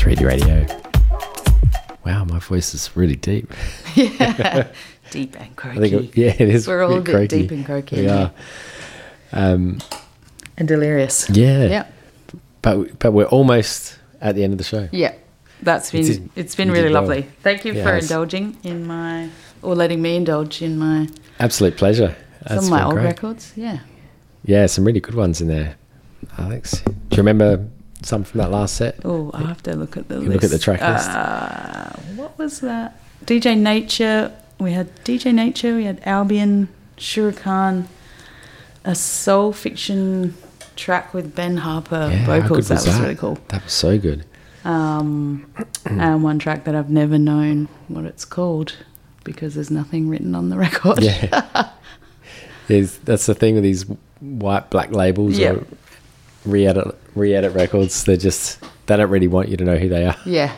3D Radio. Wow, my voice is really deep. Yeah, deep and croaky. I think it is. We're all a bit croaky. deep and croaky. We are. And delirious. Yeah. Yeah. But we're almost at the end of the show. Yeah. It's been really lovely. Thank you for indulging in letting me indulge in my absolute pleasure. Some of my old records. Yeah. Yeah, some really good ones in there, Alex. Do you remember some from that last set? Oh, I have to look at the list. Look at the track list. What was that? DJ Nature. We had DJ Nature. We had Albion, Shurikan, a Soul Fiction track with Ben Harper vocals. That was really cool. That was so good. And one track that I've never known what it's called because there's nothing written on the record. Yeah. That's the thing with these white black labels or re-edit records. They don't really want you to know who they are. Yeah.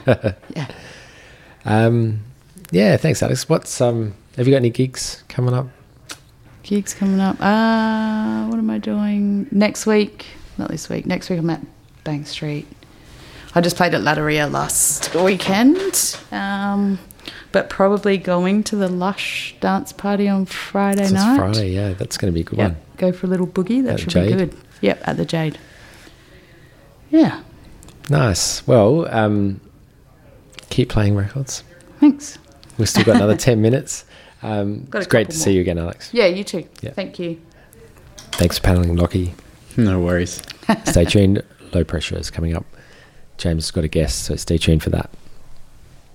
Yeah. Thanks, Alex. Have you got any gigs coming up? Gigs coming up. What am I doing next week? Not this week. Next week I'm at Bank Street. I just played at Latteria last weekend. But probably going to the Lush dance party on Friday night. Friday, yeah. That's going to be a good one. Go for a little boogie. That should be good. Yep, at the Jade. Yeah. Nice. Well, keep playing records. Thanks. We've still got another 10 minutes. It's great to see you again, Alex. Yeah, you too. Yeah. Thank you. Thanks for paneling, Lockie. No worries. Stay tuned. Low Pressure is coming up. James has got a guest, so stay tuned for that.